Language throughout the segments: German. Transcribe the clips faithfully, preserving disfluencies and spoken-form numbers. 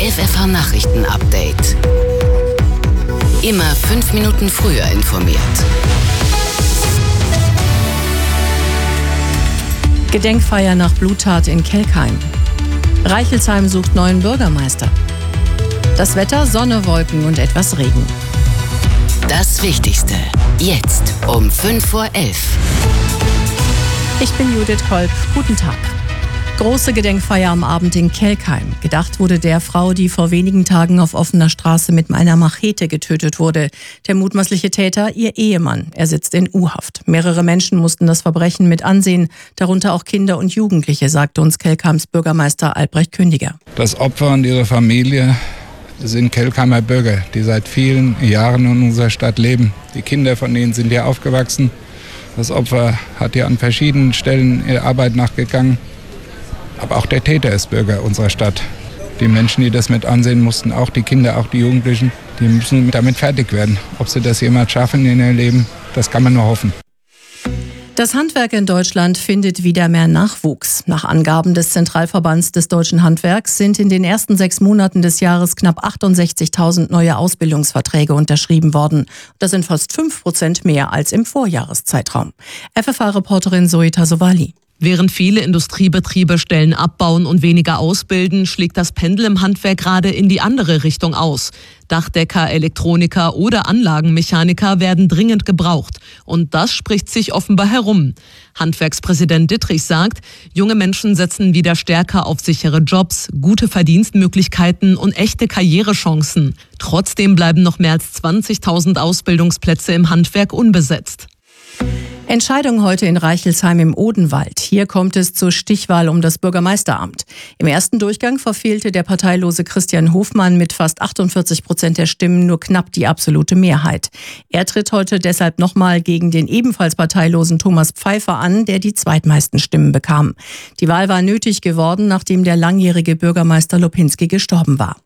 F F H-Nachrichten-Update. Immer fünf Minuten früher informiert. Gedenkfeier nach Bluttat in Kelkheim. Reichelsheim sucht neuen Bürgermeister. Das Wetter, Sonne, Wolken und etwas Regen. Das Wichtigste, jetzt um fünf Uhr elf. Ich bin Judith Kolb. Guten Tag. Große Gedenkfeier am Abend in Kelkheim. Gedacht wurde der Frau, die vor wenigen Tagen auf offener Straße mit einer Machete getötet wurde. Der mutmaßliche Täter, ihr Ehemann. Er sitzt in U-Haft. Mehrere Menschen mussten das Verbrechen mit ansehen, darunter auch Kinder und Jugendliche, sagte uns Kelkheims Bürgermeister Albrecht Kündiger. Das Opfer und ihre Familie sind Kelkheimer Bürger, die seit vielen Jahren in unserer Stadt leben. Die Kinder von ihnen sind hier aufgewachsen. Das Opfer hat hier an verschiedenen Stellen ihrer Arbeit nachgegangen. Aber auch der Täter ist Bürger unserer Stadt. Die Menschen, die das mit ansehen mussten, auch die Kinder, auch die Jugendlichen, die müssen damit fertig werden. Ob sie das jemals schaffen in ihrem Leben, das kann man nur hoffen. Das Handwerk in Deutschland findet wieder mehr Nachwuchs. Nach Angaben des Zentralverbands des deutschen Handwerks sind in den ersten sechs Monaten des Jahres knapp achtundsechzigtausend neue Ausbildungsverträge unterschrieben worden. Das sind fast fünf Prozent mehr als im Vorjahreszeitraum. F F H-Reporterin Zoe Tasovali. Während viele Industriebetriebe Stellen abbauen und weniger ausbilden, schlägt das Pendel im Handwerk gerade in die andere Richtung aus. Dachdecker, Elektroniker oder Anlagenmechaniker werden dringend gebraucht. Und das spricht sich offenbar herum. Handwerkspräsident Dittrich sagt, junge Menschen setzen wieder stärker auf sichere Jobs, gute Verdienstmöglichkeiten und echte Karrierechancen. Trotzdem bleiben noch mehr als zwanzigtausend Ausbildungsplätze im Handwerk unbesetzt. Entscheidung heute in Reichelsheim im Odenwald. Hier kommt es zur Stichwahl um das Bürgermeisteramt. Im ersten Durchgang verfehlte der parteilose Christian Hofmann mit fast achtundvierzig Prozent der Stimmen nur knapp die absolute Mehrheit. Er tritt heute deshalb nochmal gegen den ebenfalls parteilosen Thomas Pfeiffer an, der die zweitmeisten Stimmen bekam. Die Wahl war nötig geworden, nachdem der langjährige Bürgermeister Lopinski gestorben war.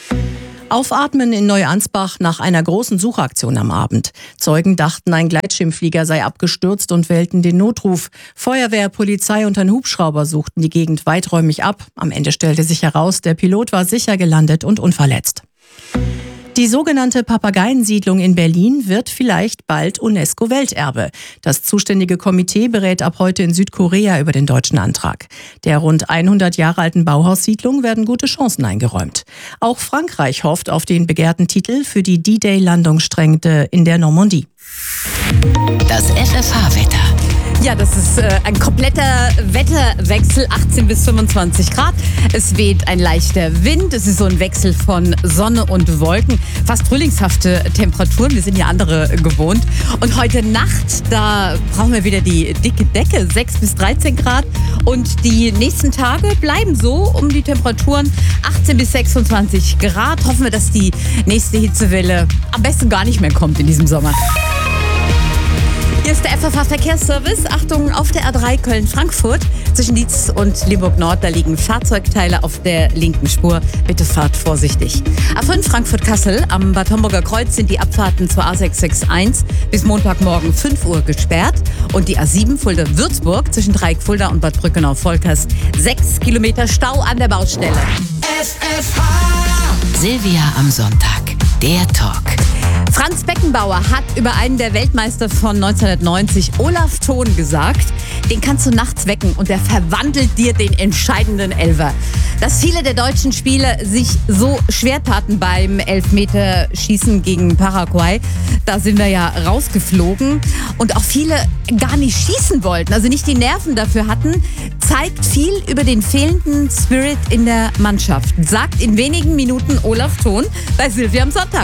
Aufatmen in Neuansbach nach einer großen Suchaktion am Abend. Zeugen dachten, ein Gleitschirmflieger sei abgestürzt und wählten den Notruf. Feuerwehr, Polizei und ein Hubschrauber suchten die Gegend weiträumig ab. Am Ende stellte sich heraus, der Pilot war sicher gelandet und unverletzt. Die sogenannte Papageiensiedlung in Berlin wird vielleicht bald UNESCO-Welterbe. Das zuständige Komitee berät ab heute in Südkorea über den deutschen Antrag. Der rund hundert Jahre alten Bauhaussiedlung werden gute Chancen eingeräumt. Auch Frankreich hofft auf den begehrten Titel für die D-Day-Landungsstrecke in der Normandie. Das F F H-Wetter. Ja, das ist äh, ein kompletter Wetterwechsel, achtzehn bis fünfundzwanzig Grad. Es weht ein leichter Wind. Es ist so ein Wechsel von Sonne und Wolken. Fast frühlingshafte Temperaturen. Wir sind ja andere gewohnt. Und heute Nacht, da brauchen wir wieder die dicke Decke, sechs bis dreizehn Grad. Und die nächsten Tage bleiben so um die Temperaturen achtzehn bis sechsundzwanzig Grad. Hoffen wir, dass die nächste Hitzewelle am besten gar nicht mehr kommt in diesem Sommer. Hier ist der F F H-Verkehrsservice. Achtung, auf der A drei Köln-Frankfurt zwischen Dietz und Limburg-Nord, da liegen Fahrzeugteile auf der linken Spur. Bitte fahrt vorsichtig. A fünf Frankfurt-Kassel am Bad Homburger Kreuz sind die Abfahrten zur A sechs sechs eins bis Montagmorgen fünf Uhr gesperrt. Und die A sieben Fulda-Würzburg zwischen Dreieck-Fulda und Bad Brückenau-Volkers sechs Kilometer Stau an der Baustelle. F F H. Silvia am Sonntag. Der Talk. Franz Beckenbauer hat über einen der Weltmeister von neunzehnhundertneunzig, Olaf Thon, gesagt, den kannst du nachts wecken und der verwandelt dir den entscheidenden Elfer. Dass viele der deutschen Spieler sich so schwer taten beim Elfmeterschießen gegen Paraguay, da sind wir ja rausgeflogen. Und auch viele gar nicht schießen wollten, also nicht die Nerven dafür hatten, zeigt viel über den fehlenden Spirit in der Mannschaft. Sagt in wenigen Minuten Olaf Thon bei Silvia am Sonntag.